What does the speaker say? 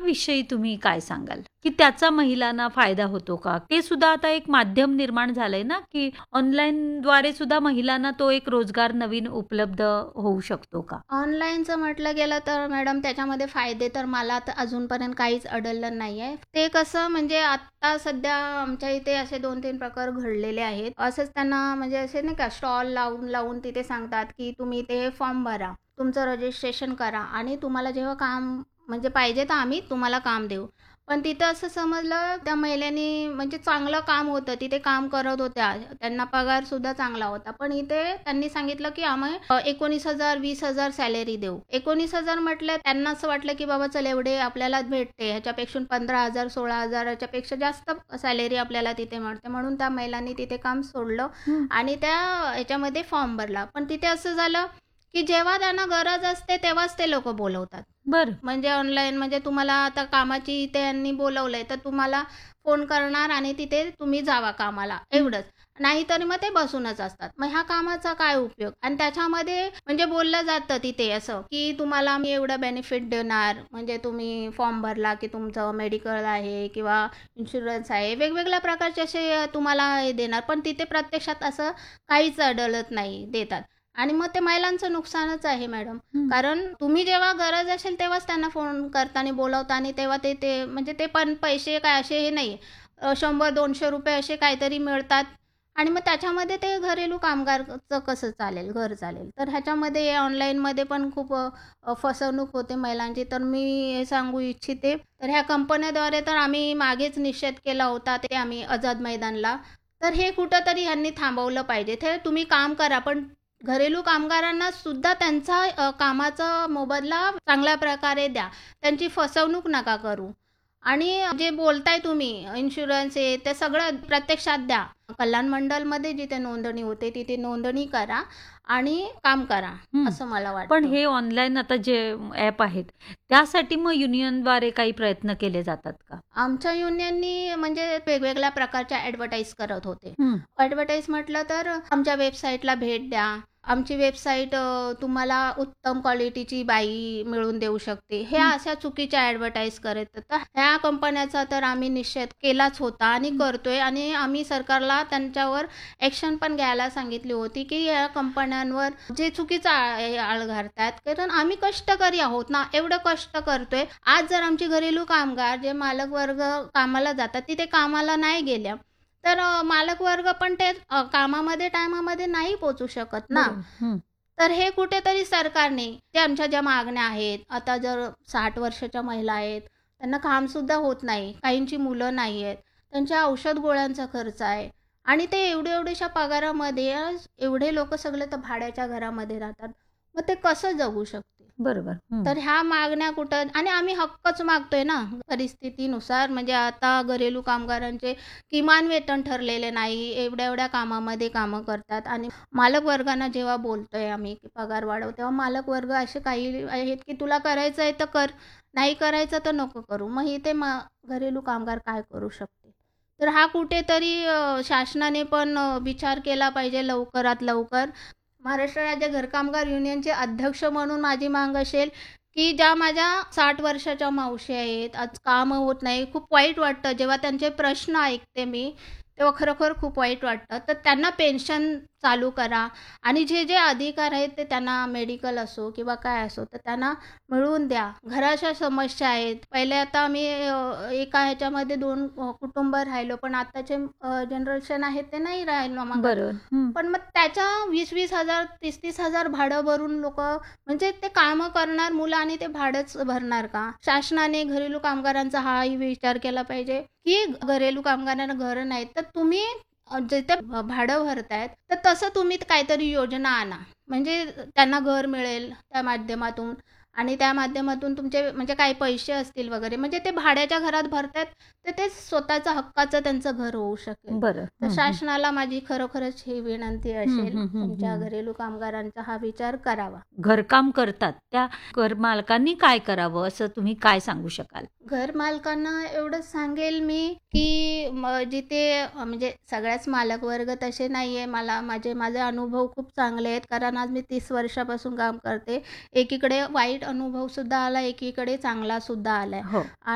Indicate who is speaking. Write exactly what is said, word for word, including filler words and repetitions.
Speaker 1: त्याविषयी तुम्ही काय सांगाल? की त्याचा महिलांना फायदा होतो का? ते सुद्धा आता एक माध्यम निर्माण झालंय ना, की ऑनलाईनद्वारे सुद्धा महिलांना तो एक रोजगार नवीन उपलब्ध होऊ शकतो का?
Speaker 2: ऑनलाईनचं म्हटलं गेलं तर मॅडम त्याच्यामध्ये फायदे तर मला तर अजूनपर्यंत काहीच आढळलं नाहीये. ते कसं म्हणजे आत्ता सध्या आमच्या इथे असे दोन तीन प्रकार घडलेले आहेत. असंच त्यांना म्हणजे असे नाही का स्टॉल लावून, लावून तिथे सांगतात, की तुम्ही ते फॉर्म भरा, तुमचं रजिस्ट्रेशन करा आणि तुम्हाला जेव्हा काम म्हणजे पाहिजे तर आम्ही तुम्हाला काम देऊ. पण तिथं असं समजलं त्या महिलांनी म्हणजे चांगलं काम होतं, तिथे काम करत होत्या. त्यांना पगारसुद्धा चांगला होता. पण इथे त्यांनी सांगितलं, की आम्ही अ, एकोणीस हजार वीस हजार सॅलरी देऊ. एकोणीस हजार म्हटलं त्यांना असं वाटलं, की बाबा चल एवढे आपल्याला भेटते. ह्याच्यापेक्षा पंधरा हजार सोळा हजार च्यापेक्षा जास्त सॅलरी आपल्याला तिथे मिळते. म्हणून त्या महिलांनी तिथे काम सोडलं
Speaker 1: हं.
Speaker 2: आणि त्या ह्याच्यामध्ये फॉर्म भरला. पण तिथे असं झालं, की जेव्हा त्यांना गरज असते तेव्हाच ते लोकं बोलवतात.
Speaker 1: बरं.
Speaker 2: म्हणजे ऑनलाईन म्हणजे तुम्हाला आता कामाची त्यांनी बोलवलंय, तर तुम्हाला फोन करणार आणि तिथे तुम्ही जावा कामाला
Speaker 1: हं.
Speaker 2: एवढंच. नाहीतर मग ते बसूनच असतात. मग ह्या कामाचा काय उपयोग? आणि त्याच्यामध्ये म्हणजे बोललं जातं तिथे असं, की तुम्हाला आम्ही एवढं बेनिफिट देणार. म्हणजे तुम्ही फॉर्म भरला, की तुमचं मेडिकल आहे किंवा इन्शुरन्स आहे. वेगवेगळ्या प्रकारचे असे तुम्हाला हे देणार. पण तिथे प्रत्यक्षात असं काहीच आढळत नाही देतात. आणि मग ते महिलांचं नुकसानच आहे मॅडम.
Speaker 1: हं.
Speaker 2: कारण तुम्ही जेव्हा गरज असेल तेव्हाच त्यांना फोन करता आणि बोलावता आणि तेव्हा ते ते म्हणजे ते पण पैसे काय असे हे नाही अ, शंभर दोनशे रुपये असे काहीतरी मिळतात आणि मग त्याच्यामध्ये ते घरेलू कामगारचं कसं चालेल, घर चालेल. तर ह्याच्यामध्ये ऑनलाईनमध्ये पण खूप अ, अ, फसवणूक होते महिलांची. तर मी हे सांगू इच्छिते, तर ह्या कंपन्याद्वारे तर आम्ही मागेच निषेध केला होता, ते आम्ही आझाद मैदानला. तर हे कुठेतरी ह्यांनी थांबवलं पाहिजे. ते तुम्ही काम करा, पण घरेलू कामगारांना सुद्धा त्यांचा अ, कामाचा मोबदला चांगल्या प्रकारे द्या. त्यांची फसवणूक नका करू. आणि जे बोलताय तुम्ही इन्शुरन्स आहे ते सगळं प्रत्यक्षात द्या. कल्याण मंडळमध्ये जिथे नोंदणी होते तिथे नोंदणी करा आणि काम करा,
Speaker 1: हं.
Speaker 2: असं मला
Speaker 1: पण
Speaker 2: वाटतं.
Speaker 1: हे ऑनलाईन आता जे ॲप आहेत, त्यासाठी मग युनियनद्वारे काही प्रयत्न केले जातात का?
Speaker 2: आमच्या युनियननी म्हणजे वेगवेगळ्या प्रकारच्या ॲडव्हर्टाइज करत होते.
Speaker 1: हं.
Speaker 2: ॲडव्हर्टाइज म्हटलं तर आमच्या वेबसाईटला भेट द्या. आमची वेबसाईट अ, तुम्हाला उत्तम क्वालिटीची बाई मिळवून देऊ शकते. ह्या
Speaker 1: हं.
Speaker 2: अशा चुकीच्या ॲडव्हर्टाइज करत तर ह्या कंपन्याचा तर आम्ही निषेध केलाच होता आणि
Speaker 1: हं.
Speaker 2: करतोय आणि आम्ही सरकारला त्यांच्यावर ॲक्शन पण घ्यायला सांगितली होती, की या कंपन्यांवर जे चुकीचं आळ आळ घालतात. कारण आम्ही कष्टकरी आहोत ना, एवढं कष्ट करतोय. आज जर आमची घरेलू कामगार जे मालक वर्ग कामाला जातात, तिथे कामाला नाही गेल्या, तर अ, मालक वर्ग पण ते अ, कामामध्ये टायमामध्ये नाही पोहोचू शकत ना.
Speaker 1: बरोबर. हं.
Speaker 2: तर हे कुठेतरी सरकारने जे आमच्या ज्या मागण्या आहेत, आता जर साठ वर्षाच्या महिला आहेत, त्यांना कामसुद्धा होत नाही, काहींची मुलं नाही आहेत, त्यांच्या औषध गोळ्यांचा खर्च आहे आणि ते एवढ्या-एवढ्याशा पगारामध्ये आज एवढे लोकं सगळे तर भाड्याच्या घरामध्ये राहतात. मग ते कसं जगू शकतील?
Speaker 1: बरोबर. हं.
Speaker 2: तर ह्या मागण्या कुठं आणि आम्ही हक्कच मागतोय ना, परिस्थितीनुसार म्हणजे आता घरेलू कामगारांचे किमान वेतन ठरलेले नाही. एवढ्या-एवढ्या कामामध्ये कामं करतात आणि मालक वर्गांना जेव्हा बोलतोय आम्ही, की पगार वाढव, तेव्हा मालक वर्ग असे काही आहेत, की तुला करायचं आहे तर कर, नाही करायचं तर नको करू. मग इथे म घरेलू कामगार काय करू शकते? तर हा कुठेतरी अ, शासनाने पण अ, विचार केला पाहिजे लवकरात लवकर. महाराष्ट्र राज्य घरकामगार युनियनचे अध्यक्ष म्हणून माझी माग असेल, की ज्या माझ्या साठ वर्षाच्या मावशी आहेत, आज कामं होत नाही. खूप वाईट वाटतं जेव्हा त्यांचे प्रश्न ऐकते मी, तेव्हा खरोखर खूप वाईट वाटतं. तर त्यांना पेन्शन चालू करा आणि जे जे अधिकार आहेत ते त्यांना मेडिकल असो किंवा काय असो, तर त्यांना मिळवून द्या. घराच्या समस्या आहेत. पहिले आता आम्ही अ, एका ह्याच्यामध्ये दोन अ, कुटुंब राहिलो, पण आताचे जनरेशन आहे ते नाही राहायला मागत.
Speaker 1: बरोबर. हं.
Speaker 2: पण मग त्याच्या वीस वीस हजार तीस तीस हजार भाडं भरून लोकं म्हणजे ते कामं करणार मुलं आणि ते भाडंच भरणार का? शासनाने घरेलू कामगारांचा हाही विचार केला पाहिजे, की घरेलू कामगारांना घरं नाहीत, तर तुम्ही अ, जिथे भ भाडं भरतायत, तर तसं तुम्ही काहीतरी योजना आणा. म्हणजे त्यांना घर मिळेल त्या माध्यमातून आणि त्या माध्यमातून तुमचे म्हणजे काही पैसे असतील वगैरे म्हणजे ते भाड्याच्या घरात भरतायत, तर ते स्वतःचं हक्काचं त्यांचं घर होऊ शकेल.
Speaker 1: बरं.
Speaker 2: तर
Speaker 1: हं, हं.
Speaker 2: शासनाला माझी खरोखरच ही विनंती
Speaker 1: हं,
Speaker 2: असेल,
Speaker 1: हं, हं,
Speaker 2: आमच्या
Speaker 1: हं.
Speaker 2: घरेलू कामगारांचा हा विचार करावा.
Speaker 1: घरकाम करतात, त्या घरमालकांनी काय करावं असं तुम्ही काय सांगू शकाल?
Speaker 2: घरमालकांना एवढंच सांगेल मी, की म जिथे अ, म्हणजे सगळ्याच मालक वर्ग तसे नाहीये. मला माझे माझे अनुभव खूप चांगले आहेत. कारण आज मी तीस वर्षापासून काम करते. एकीकडे वाईट अनुभवसुद्धा आला, एकीकडे चांगलासुद्धा आलाय.
Speaker 1: हो.